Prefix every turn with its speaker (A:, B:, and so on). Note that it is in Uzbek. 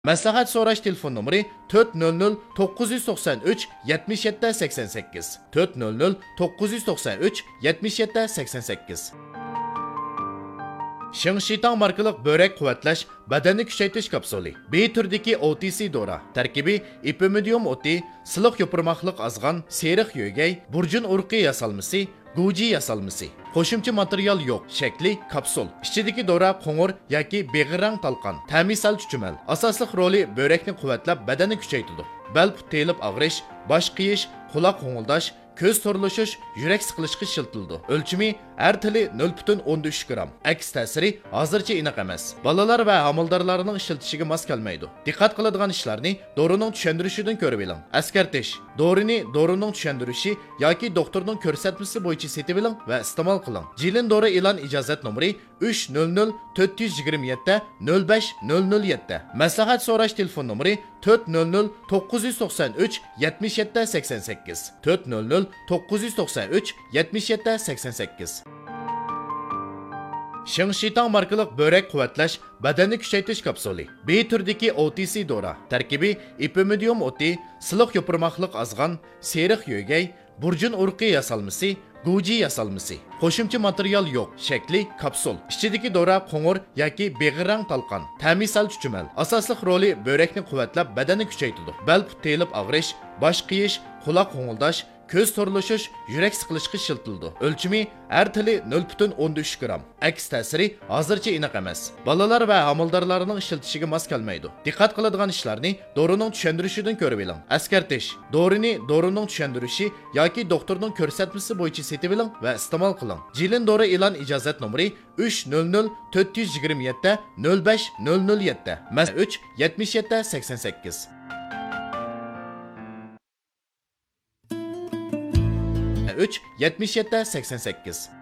A: Maslahat so'rash telefon nomeri 400 993 77 88 400 993 77 88. Shingshitang markalık börek quvvatlash, badanni kuchaytirish kapsuli. B turdagi OTC dora. Tarkibi ipimidium oti, siliq yopirmoqliq azg'an, seriq yo'gay, burjun urqi yasalmasi, guji yasalmasi. Qo'shimcha material yo'q, shakli kapsul. Ichidagi dora qo'ng'ir yoki beg'irang talqon. Ta'misal chuchumal. Asosli roli börekni quvvatlab, badanni kuchaytiradi. Bel telib og'rish, bosh qiyish, quloq qo'ng'ildash, ko'z to'rlashish, yurak siqilishga shiltildi. O'lchimi har tili 0.13 gram. Aks ta'siri hozircha aniq emas. Bolalar va homildorlarning ishiltishiga mos kelmaydi. Diqqat qiladigan ishlarni dorining tushuntirishidan ko'rib oling. Askartish: dorini dorining tushuntirishi yoki doktorning ko'rsatmasi bo'yicha setib oling va iste'mol qiling. Jilin dori e'lon ijozat nomeri 300 427 05007. Maslahat so'rash telefon nomeri 400 993 77 88 400 993 77 88. Shingshitang markalık börek quvvatlash, badanni kuchaytirish kapsuli. B turdagi OTC dora. Tarkibi ipimidium oti, siliq yopirmoqliq azg'an, seriq yo'gay, burjun urqi yasalmasi, guji yasalmasi. Qo'shimcha material yo'q, shakli kapsul. Ichidagi dora qo'ng'ir yoki beg'irang talqon. Ta'misal chuchumal. Asosli roli börekni quvvatlab, badanni kuchaytiradi. Bel telib og'rish, bosh qiyish, quloq qo'ng'ildash, ko'z to'rlashish, yurak siqilishga shiltildi. O'lchimi har tili 0.13 gram. Aks ta'siri hozircha aniq emas. Bolalar va homildorlarning ishiltishiga mos kelmaydi. Diqqat qiladigan ishlarni dorining tushuntirishidan ko'rib oling. Askartish: dorini dorining tushuntirishi yoki doktorning ko'rsatmasi bo'yicha setib oling va iste'mol qiling. Jilin dori e'lon ijozat nomeri 300 427 05007. 3 77 88. 3 77 88.